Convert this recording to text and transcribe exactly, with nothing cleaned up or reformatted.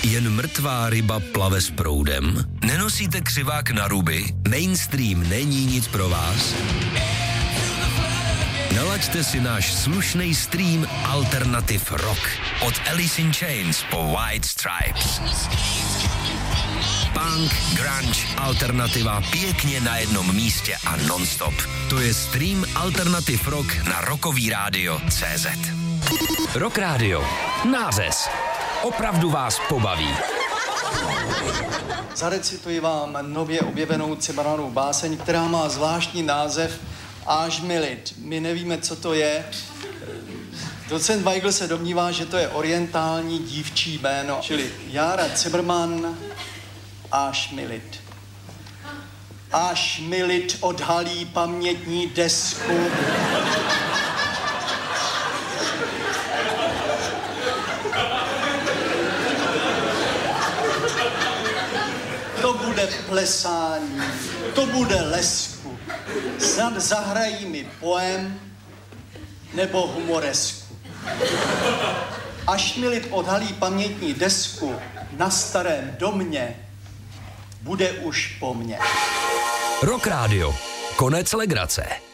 Jen mrtvá ryba plave s proudem? Nenosíte křivák na ruby? Mainstream není nic pro vás? Nalaďte si náš slušný stream Alternative Rock. Od Alice in Chains po White Stripes. Punk, grunge, alternativa pěkně na jednom místě a non-stop. To je stream Alternative Rock na Rockový rádio tečka cé zet. Rock Radio. Nářez. Opravdu vás pobaví. Zarecituji vám nově objevenou Cimrmanovou báseň, která má zvláštní název Až mi lid. My nevíme, co to je. Docent Weigl se domnívá, že to je orientální dívčí jméno, čili Jára Cimrman, Až mi lid. Až mi lid odhalí pamětní desku. To bude plesání, to bude lesku. Snad zahrají mi poem nebo humoresku. Až mi lid odhalí pamětní desku na starém domě, bude už po mně. Rock Radio. Konec legrace.